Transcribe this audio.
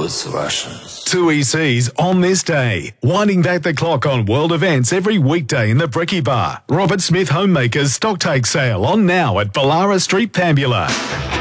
those Russians. 2EC's On This Day, winding back the clock on world events every weekday in the Bricky Bar. Robert Smith Homemakers Stocktake Sale on now at Ballara Street, Pambula.